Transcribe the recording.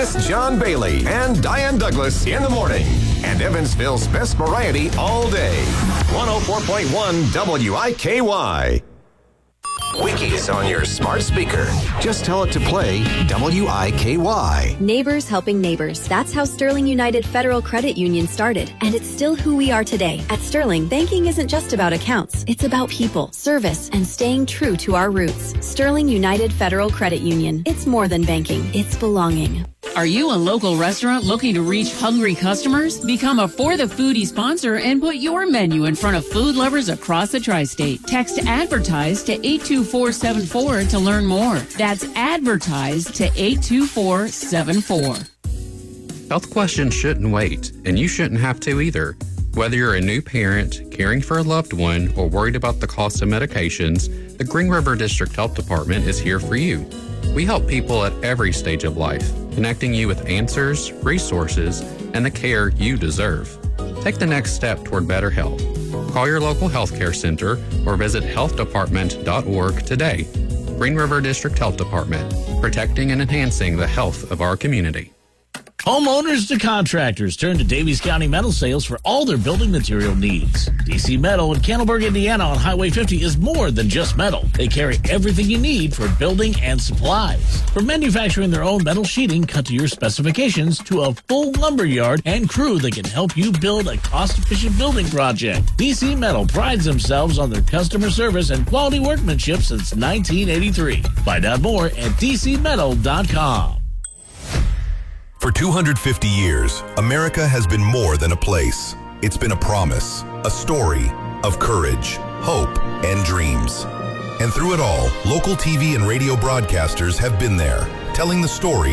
Dennis John Bailey and Diane Douglas in the morning. And Evansville's best variety all day. 104.1 WIKY. Wikis on your smart speaker. Just tell it to play WIKY. Neighbors helping neighbors. That's how Sterling United Federal Credit Union started. And it's still who we are today. At Sterling, banking isn't just about accounts. It's about people, service, and staying true to our roots. Sterling United Federal Credit Union. It's more than banking. It's belonging. Are you a local restaurant looking to reach hungry customers? Become a For the Foodie sponsor and put your menu in front of food lovers across the tri-state. Text ADVERTISE to 82474 to learn more. That's ADVERTISE to 82474. Health questions shouldn't wait, and you shouldn't have to either. Whether you're a new parent, caring for a loved one, or worried about the cost of medications, the Green River District Health Department is here for you. We help people at every stage of life, connecting you with answers, resources, and the care you deserve. Take the next step toward better health. Call your local healthcare center or visit healthdepartment.org today. Green River District Health Department, protecting and enhancing the health of our community. Homeowners to contractors turn to Davies County Metal Sales for all their building material needs. DC Metal in Candleburg, Indiana on Highway 50 is more than just metal. They carry everything you need for building and supplies. From manufacturing their own metal sheeting cut to your specifications to a full lumber yard and crew that can help you build a cost-efficient building project. DC Metal prides themselves on their customer service and quality workmanship since 1983. Find out more at dcmetal.com. For 250 years, America has been more than a place. It's been a promise, a story of courage, hope, and dreams. And through it all, local TV and radio broadcasters have been there, telling the story